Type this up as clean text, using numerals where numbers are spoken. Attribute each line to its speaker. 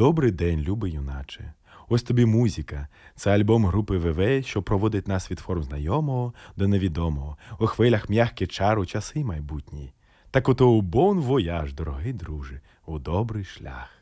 Speaker 1: Добрий день, любий юначе. Ось тобі музика. Це альбом групи ВВ, що проводить нас від форм знайомого до невідомого. У хвилях м'ягкі чару часи майбутні. Так ото у бон вояж, дорогий друже, у добрий шлях.